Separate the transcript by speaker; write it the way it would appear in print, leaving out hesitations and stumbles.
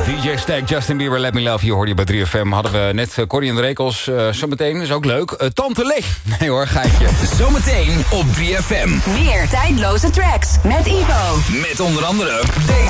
Speaker 1: DJ Stack, Justin Bieber, Let Me Love You, hoorde je bij 3FM. Hadden we net Corrie en de Rekels, zometeen, is ook leuk. Tante Lee. Nee hoor, geitje.
Speaker 2: Zometeen op 3FM.
Speaker 3: Meer tijdloze tracks met Ivo.
Speaker 2: Met onder andere deze.